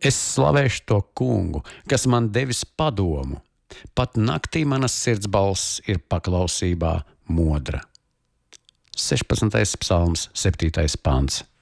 Es slavēšu to kungu, kas man devis padomu. Pat naktī manas sirds balss ir paklausībā modra. 16. psalms, 7. pants.